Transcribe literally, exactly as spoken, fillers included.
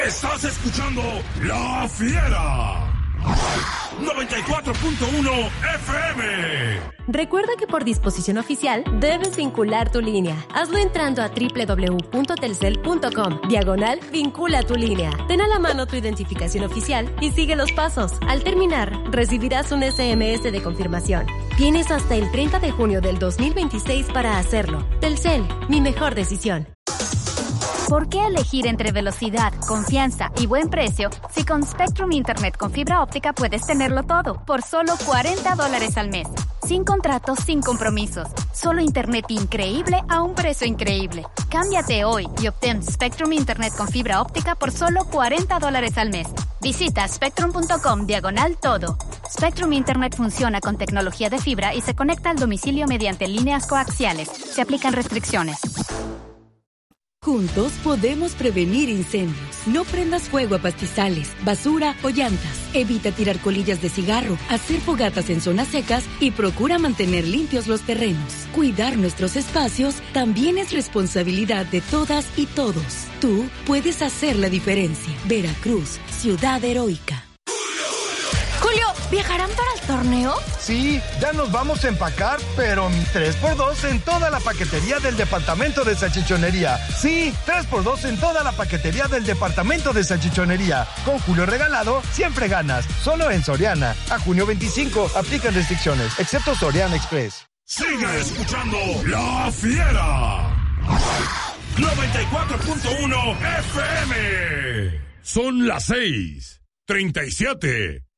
Estás escuchando La Fiera. noventa y cuatro punto uno F M. Recuerda que por disposición oficial debes vincular tu línea. Hazlo entrando a doble u doble u doble u punto telcel punto com, diagonal vincula tu línea. Ten a la mano tu identificación oficial y sigue los pasos. Al terminar, recibirás un ese eme ese de confirmación. Tienes hasta el treinta de junio del dos mil veintiséis para hacerlo. Telcel, mi mejor decisión. ¿Por qué elegir entre velocidad, confianza y buen precio si con Spectrum Internet con fibra óptica puedes tenerlo todo por solo cuarenta dólares al mes? Sin contratos, sin compromisos. Solo internet increíble a un precio increíble. Cámbiate hoy y obtén Spectrum Internet con fibra óptica por solo cuarenta dólares al mes. Visita spectrum punto com diagonal todo. Spectrum Internet funciona con tecnología de fibra y se conecta al domicilio mediante líneas coaxiales. Se aplican restricciones. Juntos podemos prevenir incendios. No prendas fuego a pastizales, basura o llantas. Evita tirar colillas de cigarro, hacer fogatas en zonas secas y procura mantener limpios los terrenos. Cuidar nuestros espacios también es responsabilidad de todas y todos. Tú puedes hacer la diferencia. Veracruz, ciudad heroica. Julio, ¿viajarán para el torneo? Sí, ya nos vamos a empacar, pero tres por dos en toda la paquetería del departamento de salchichonería. Sí, tres por dos en toda la paquetería del departamento de salchichonería. Con Julio regalado, siempre ganas. Solo en Soriana. A junio veinticinco, aplican restricciones, excepto Soriana Express. Sigue escuchando La Fiera. noventa y cuatro punto uno F M. Son las seis, treinta y siete.